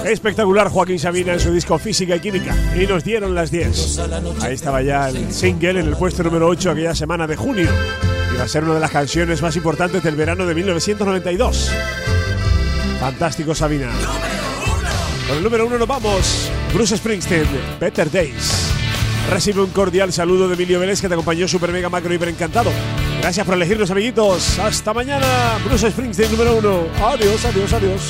Espectacular Joaquín Sabina en su disco Física y Química. Y nos dieron las 10. Ahí estaba ya el single en el puesto número 8 aquella semana de junio. Iba a ser una de las canciones más importantes del verano de 1992. Fantástico Sabina. Con el número 1 nos vamos. Bruce Springsteen, Better Days. Recibe un cordial saludo de Emilio Vélez, que te acompañó super mega macro hiper encantado. Gracias por elegirnos, amiguitos. Hasta mañana. Bruce Springsteen número 1. Adiós, adiós, adiós.